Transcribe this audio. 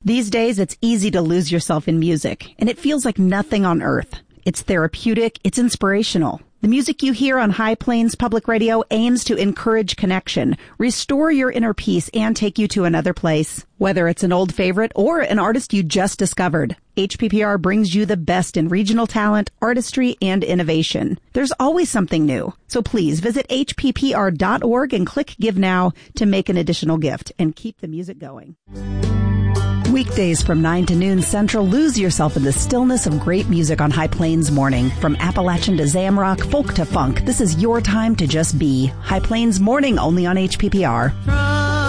These days, it's easy to lose yourself in music, and it feels like nothing on earth. It's therapeutic, it's inspirational. The music you hear on High Plains Public Radio aims to encourage connection, restore your inner peace, and take you to another place. Whether it's an old favorite or an artist you just discovered, HPPR brings you the best in regional talent, artistry, and innovation. There's always something new. So please visit hppr.org and click Give Now to make an additional gift and keep the music going. Weekdays from 9 to noon Central, lose yourself in the stillness of great music on High Plains Morning. From Appalachian to Zamrock, folk to funk, this is your time to just be. High Plains Morning, only on HPPR.